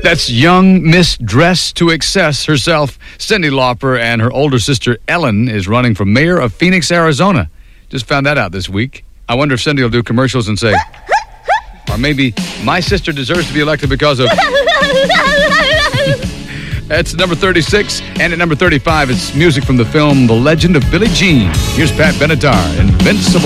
That's young Miss Dress to Excess herself, Cyndi Lauper, and her older sister Ellen is running for mayor of Phoenix, Arizona. Just found that out this week. I wonder if Cyndi will do commercials and say, or maybe my sister deserves to be elected because of... That's number 36, and at number 35, it's music from the film The Legend of Billie Jean. Here's Pat Benatar, Invincible.